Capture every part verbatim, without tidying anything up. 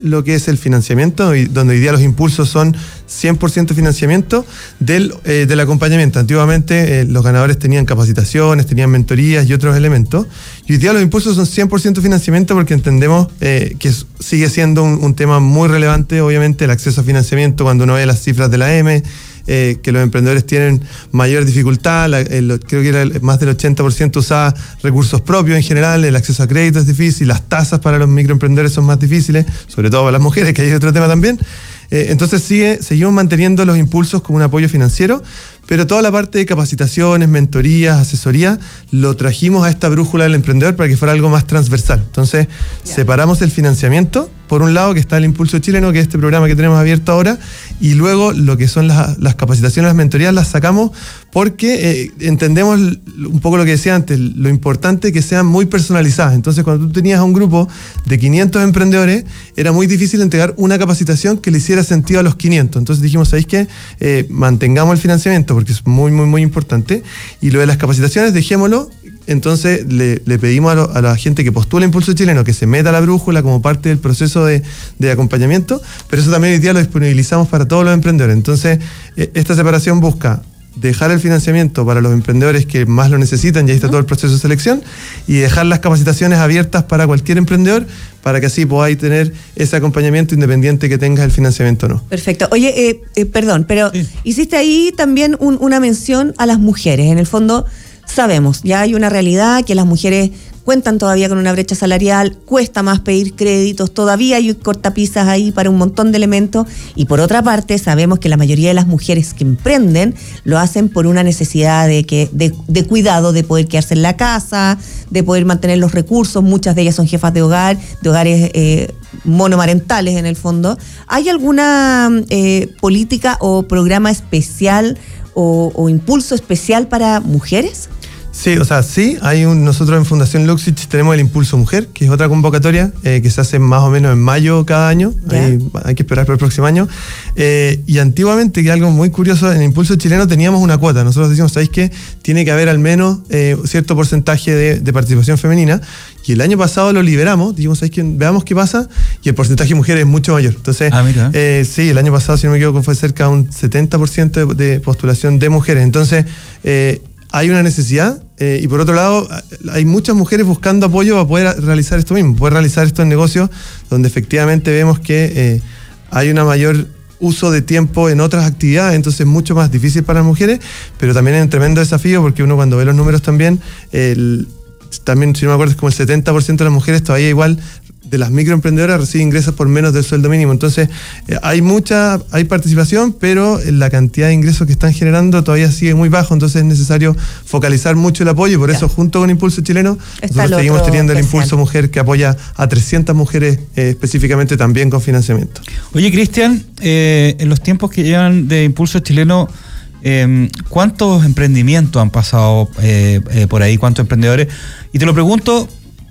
lo que es el financiamiento, y donde hoy día los impulsos son cien por ciento financiamiento del, eh, del acompañamiento. Antiguamente eh, los ganadores tenían capacitaciones, tenían mentorías y otros elementos, y hoy día los impulsos son cien por ciento financiamiento porque entendemos eh, que sigue siendo un, un tema muy relevante, obviamente, el acceso a financiamiento. Cuando uno ve las cifras de la M, Eh, que los emprendedores tienen mayor dificultad, la, el, creo que era el, más del ochenta por ciento usaba recursos propios en general, el acceso a crédito es difícil, las tasas para los microemprendedores son más difíciles, sobre todo para las mujeres, que hay otro tema también. Eh, entonces sigue, seguimos manteniendo los impulsos como un apoyo financiero, pero toda la parte de capacitaciones, mentorías, asesoría, lo trajimos a esta brújula del emprendedor para que fuera algo más transversal. Entonces, yeah. separamos el financiamiento, por un lado, que está el Impulso Chileno, que es este programa que tenemos abierto ahora, y luego lo que son las, las capacitaciones, las mentorías, las sacamos porque eh, entendemos un poco lo que decía antes, lo importante que sean muy personalizadas. Entonces, cuando tú tenías a un grupo de quinientos emprendedores, era muy difícil entregar una capacitación que le hiciera sentido a los quinientos. Entonces dijimos, ¿sabéis qué? Eh, mantengamos el financiamiento, porque es muy, muy, muy importante. Y lo de las capacitaciones, dejémoslo. Entonces le, le pedimos a, lo, a la gente que postula Impulso Chileno que se meta a la brújula como parte del proceso de, de acompañamiento, pero eso también hoy día lo disponibilizamos para todos los emprendedores. Entonces, eh, esta separación busca dejar el financiamiento para los emprendedores que más lo necesitan, y ahí está todo el proceso de selección, y dejar las capacitaciones abiertas para cualquier emprendedor, para que así podáis tener ese acompañamiento independiente que tengas el financiamiento o no. Perfecto. Oye, eh, eh, perdón, pero sí. hiciste ahí también un, una mención a las mujeres. En el fondo, sabemos, ya hay una realidad que las mujeres cuentan todavía con una brecha salarial, cuesta más pedir créditos, todavía hay cortapisas ahí para un montón de elementos, y por otra parte sabemos que la mayoría de las mujeres que emprenden lo hacen por una necesidad de, que, de, de cuidado, de poder quedarse en la casa, de poder mantener los recursos. Muchas de ellas son jefas de hogar, de hogares eh, monomarentales en el fondo. ¿Hay alguna eh, política o programa especial o, o impulso especial para mujeres? Sí, o sea, sí, hay un, nosotros en Fundación Luxich tenemos el Impulso Mujer, que es otra convocatoria eh, que se hace más o menos en mayo cada año, hay, hay que esperar para el próximo año, eh, y antiguamente, que es algo muy curioso, en el Impulso Chileno teníamos una cuota. Nosotros decimos, ¿sabéis qué? Tiene que haber al menos eh, cierto porcentaje de, de participación femenina, y el año pasado lo liberamos, dijimos, ¿sabéis qué? Veamos qué pasa, y el porcentaje de mujeres es mucho mayor. Entonces, ah, mira. Eh, sí, el año pasado, si no me equivoco, fue cerca de un setenta por ciento de, de postulación de mujeres. Entonces, eh, hay una necesidad, eh, y por otro lado hay muchas mujeres buscando apoyo para poder realizar esto mismo, poder realizar estos negocios donde efectivamente vemos que eh, hay una mayor uso de tiempo en otras actividades, entonces es mucho más difícil para las mujeres, pero también es un tremendo desafío, porque uno cuando ve los números también, el, también si no me acuerdo es como el setenta por ciento de las mujeres todavía igual de las microemprendedoras recibe ingresos por menos del sueldo mínimo. Entonces, eh, hay mucha, hay participación, pero la cantidad de ingresos que están generando todavía sigue muy bajo, entonces es necesario focalizar mucho el apoyo, y por ya. eso junto con Impulso Chileno, Está nosotros seguimos teniendo especial. el Impulso Mujer, que apoya a trescientas mujeres eh, específicamente también con financiamiento. Oye, Cristian, eh, en los tiempos que llevan de Impulso Chileno, eh, ¿cuántos emprendimientos han pasado eh, eh, por ahí? ¿Cuántos emprendedores? Y te lo pregunto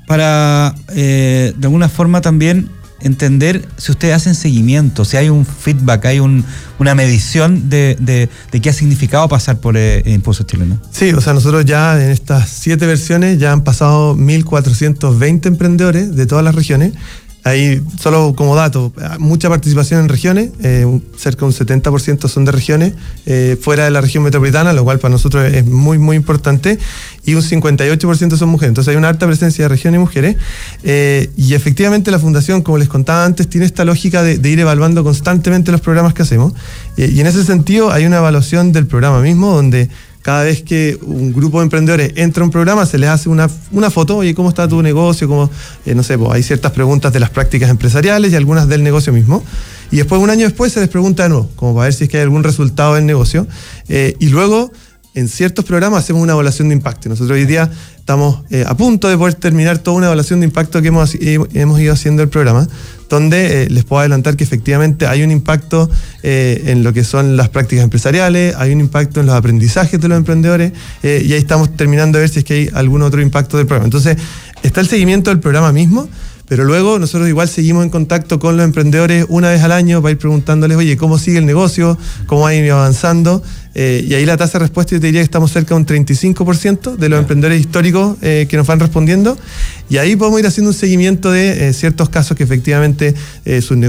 para, eh, de alguna forma también entender si ustedes hacen seguimiento, si hay un feedback, hay un, una medición de, de, de qué ha significado pasar por eh, Impulso Chileno. Sí, o sea, nosotros ya en estas siete versiones ya han pasado mil cuatrocientos veinte emprendedores de todas las regiones. Ahí, solo como dato, mucha participación en regiones, eh, cerca de un setenta por ciento son de regiones, eh, fuera de la región metropolitana, lo cual para nosotros es muy, muy importante, y un cincuenta y ocho por ciento son mujeres. Entonces hay una alta presencia de regiones y mujeres, eh, y efectivamente la Fundación, como les contaba antes, tiene esta lógica de, de ir evaluando constantemente los programas que hacemos, eh, y en ese sentido hay una evaluación del programa mismo, donde cada vez que un grupo de emprendedores entra a un programa, se les hace una, una foto, oye, ¿cómo está tu negocio? ¿Cómo, eh, no sé, pues hay ciertas preguntas de las prácticas empresariales y algunas del negocio mismo. Y después, un año después, se les pregunta de nuevo, como para ver si es que hay algún resultado del negocio. Eh, y luego, en ciertos programas, hacemos una evaluación de impacto. Nosotros hoy día estamos eh, a punto de poder terminar toda una evaluación de impacto que hemos, eh, hemos ido haciendo el programa, donde eh, les puedo adelantar que efectivamente hay un impacto eh, en lo que son las prácticas empresariales, hay un impacto en los aprendizajes de los emprendedores, eh, y ahí estamos terminando de ver si es que hay algún otro impacto del programa. Entonces, está el seguimiento del programa mismo, Pero luego nosotros igual seguimos en contacto con los emprendedores una vez al año para ir preguntándoles, oye, ¿cómo sigue el negocio? ¿Cómo ha ido avanzando? Eh, y ahí la tasa de respuesta yo te diría que estamos cerca de un treinta y cinco por ciento de los yeah. emprendedores históricos eh, que nos van respondiendo. Y ahí podemos ir haciendo un seguimiento de eh, ciertos casos que efectivamente eh, sus negocios